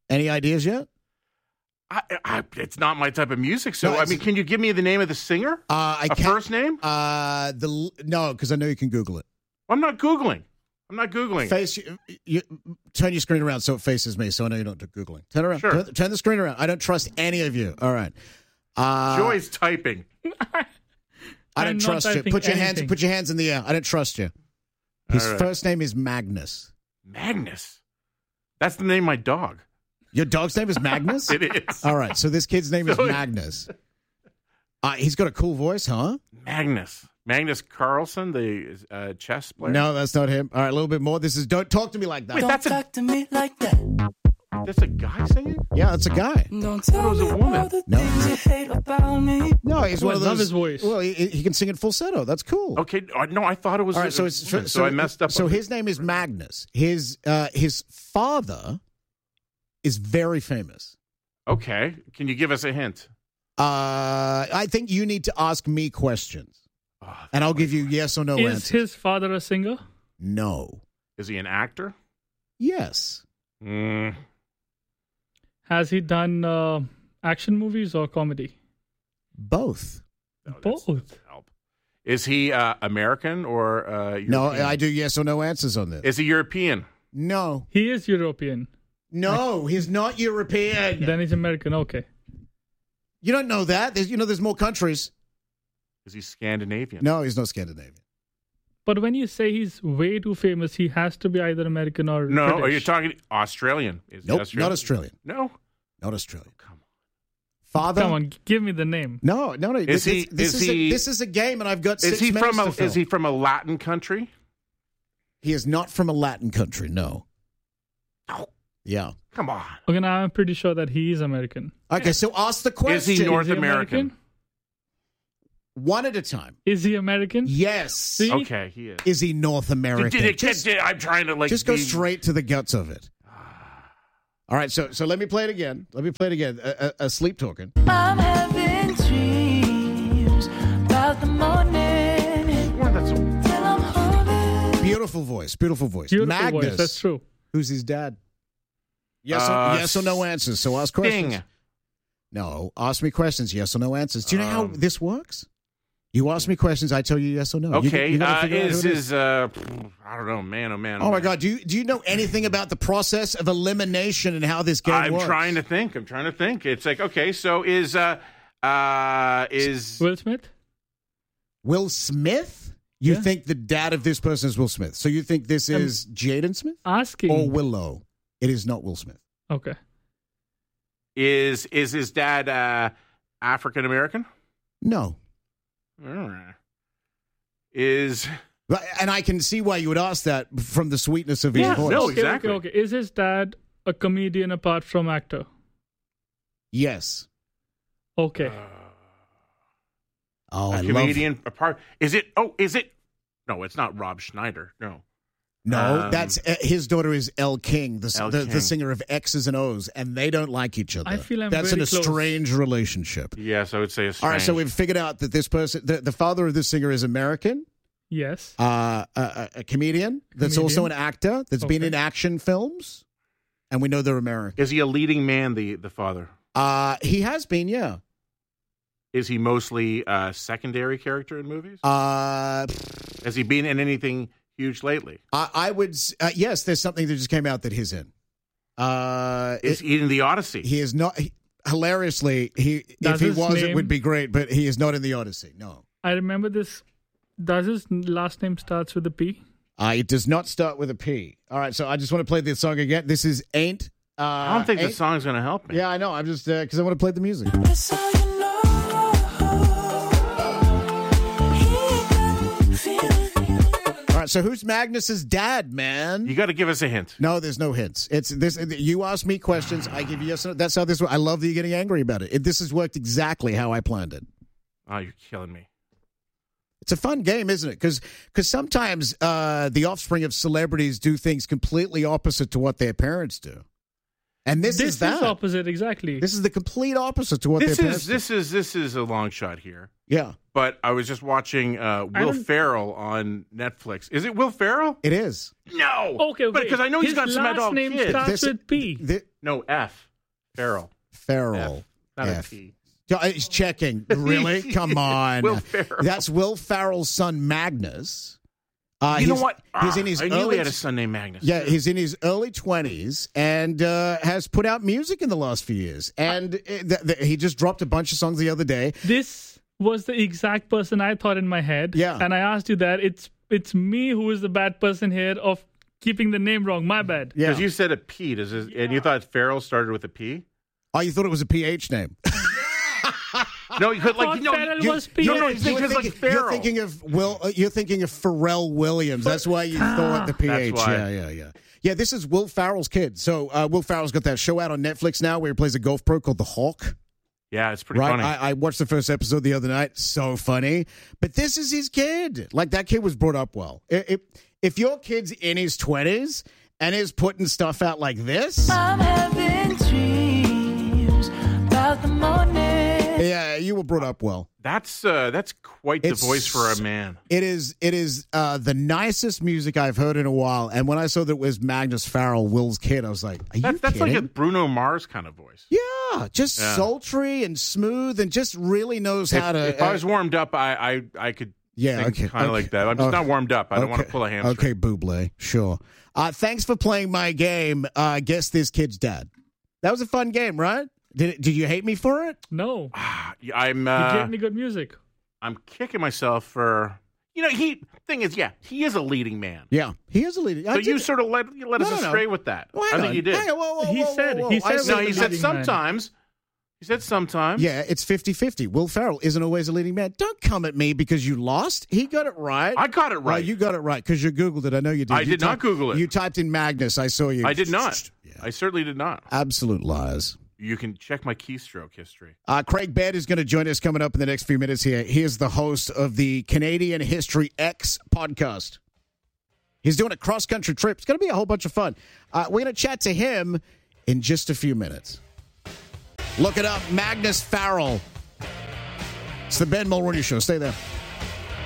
Any ideas yet? It's not my type of music. So, No, can you give me the name of the singer? First name? No, because I know you can Google it. I'm not Googling. Face, turn your screen around so it faces me, so I know you're not Googling. Turn around. Sure. Turn the screen around. I don't trust any of you. All right. Joy's typing. I don't trust you. Put your hands in the air. I don't trust you. His first name is Magnus. Magnus? That's the name of my dog. Your dog's name is Magnus? It is. All right, so this kid's name is Magnus. He's got a cool voice, huh? Magnus Carlsen, the chess player? No, that's not him. All right, a little bit more. This is Don't Talk to Me Like That. Wait, Don't talk to me like that. That's a guy singing? Yeah, that's a guy. Don't tell me all the things you hate about me. No, he's one of those. I love his voice. Well, he can sing in falsetto. That's cool. Okay, no, I thought it was. All right, so I messed up. So his name is Magnus. His father is very famous. Okay, can you give us a hint? I think you need to ask me questions, and I'll give you yes or no answers. Is his father a singer? No. Is he an actor? Yes. Has he done action movies or comedy? Both. Both. That's help. Is he American or European? No, I do yes or no answers on this. Is he European? No. He is European. No, he's not European. Then he's American. Okay. You don't know that. There's more countries. Is he Scandinavian? No, he's not Scandinavian. But when you say he's way too famous, he has to be either American or No, British. are you talking Australian? Is he Nope, Australian? not Australian. No. Not Australian. Come on. Father? Come on, give me the name. No. This is a game, and I've got 6 minutes to fill. Is he from a Latin country? He is not from a Latin country, no. No. Yeah. Come on. Okay, now I'm pretty sure that he is American. Okay, so ask the question. Is he North Is he American? One at a time. Is he American? Yes. See? Okay, he is. Is he North American? I'm trying to just go straight to the guts of it. All right, so let me play it again. Sleep talking. I'm having dreams about the morning. Till I'm holding. Beautiful voice. Beautiful Magnus. voice, that's true. Who's his dad? Yes or no answers. So ask questions. Sting. No, ask me questions. Yes or no answers. Do you know how this works? You ask me questions, I tell you yes or no. Okay, you gotta figure out who it is. I don't know, man, oh man. Oh my God, do you know anything about the process of elimination and how this game works? I'm trying to think. It's like, okay, so is Will Smith? Will Smith? You think the dad of this person is Will Smith? So you think this is Jaden Smith? Asking. Or Willow? It is not Will Smith. Okay. Is his dad African American? No. And I can see why you would ask that from the sweetness of his voice. No, exactly. Okay. Is his dad a comedian apart from actor? Yes. Okay. A comedian apart. Is it? No, it's not Rob Schneider. No, that's his daughter is Elle King, the singer of X's and O's, and they don't like each other. I feel that's very a close. strange relationship. Yes, I would say a strange. All right, so we've figured out that this person, the father of this singer, is American. Yes. A comedian that's also an actor that's been in action films, and we know they're American. Is he a leading man? The father. He has been, yeah. Is he mostly a secondary character in movies? Has he been in anything huge lately? I would, yes, there's something that just came out that he's in. Is he in The Odyssey? He is not, hilariously, if he was, it would be great, but he is not in The Odyssey, no. I remember this. Does his last name starts with a P? It does not start with a P. All right, so I just want to play this song again. This is Ain't. I don't think the song's going to help me. Yeah, I know. I'm just, because I want to play the music. That's all you know. All right, so who's Magnus's dad, man? You got to give us a hint. No, there's no hints. It's this. You ask me questions, I give you yes or no. That's how this works. I love that you're getting angry about it. This has worked exactly how I planned it. Oh, you're killing me. It's a fun game, isn't it? Because sometimes the offspring of celebrities do things completely opposite to what their parents do. And this is that. This is opposite, exactly. This is the complete opposite to what their parents do. This is a long shot here. Yeah. But I was just watching Will Ferrell on Netflix. Is it Will Ferrell? It is. No. Okay. But because I know he's got some adult kids. His last name starts with P. No, F. Farrell. Farrell. Not F. a P. He's checking. Really? Come on. Will Ferrell. That's Will Ferrell's son, Magnus. You know what? He's in his I knew he had a son named Magnus. Yeah, he's in his early 20s and has put out music in the last few years. And he just dropped a bunch of songs the other day. This was the exact person I thought in my head. Yeah. And I asked you that. It's me who is the bad person here of keeping the name wrong. My bad. Yeah. Because you said a P. And you thought Farrell started with a P? Oh, you thought it was a PH name? No, you could was PH. You're thinking of You're thinking of Pharrell Williams. That's why you thought the PH. That's why. Yeah. Yeah, this is Will Ferrell's kid. So Will Ferrell's got that show out on Netflix now where he plays a golf pro called The Hawk. Yeah, it's pretty funny. I watched the first episode the other night. So funny. But this is his kid. Like, that kid was brought up well. If your kid's in his 20s and is putting stuff out like this, I'm having dreams about the morning. Yeah, you were brought up well. That's quite the voice for a man. It is the nicest music I've heard in a while. And when I saw that it was Magnus Farrell, Will's kid, I was like, are you kidding? That's like a Bruno Mars kind of voice. Yeah, just sultry and smooth and just really knows how to. If I was warmed up, I could think kind of like that. I'm just not warmed up. I don't want to pull a hamstring. Okay, Bublé, sure. Thanks for playing my game. Guess this kid's dad. That was a fun game, right? Did you hate me for it? No. You gave me good music. I'm kicking myself for... thing is, he is a leading man. Yeah, he is a leading man. So you sort of let us astray with that. Well, I think you did. He said sometimes. He said sometimes. Yeah, it's 50-50. Will Ferrell isn't always a leading man. Don't come at me because you lost. He got it right. I got it right. Well, you got it right because you Googled it. I know you did. I did not Google it. You typed in Magnus. I saw you. I did not. Yeah. I certainly did not. Absolute lies. You can check my keystroke history. Craig Baird is going to join us coming up in the next few minutes here. He is the host of the Canadian History X podcast. He's doing a cross-country trip. It's going to be a whole bunch of fun. We're going to chat to him in just a few minutes. Look it up, Magnus Farrell. It's the Ben Mulroney Show. Stay there.